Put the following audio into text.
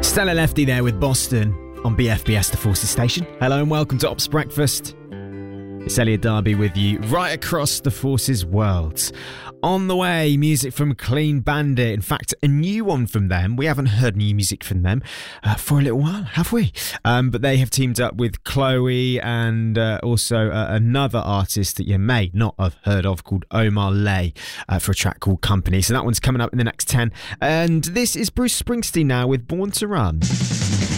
Stella Lefty there with Boston on BFBS, the Forces station. Hello and welcome to Ops Breakfast. It's Elliot Darby with you right across the Forces world. On the way, music from Clean Bandit. In fact, a new one from them. We haven't heard new music from them for a little while, have we? But they have teamed up with Chloe and also another artist that you may not have heard of called Omar Lay for a track called Company. So that one's coming up in the next 10. And this is Bruce Springsteen now with Born to Run.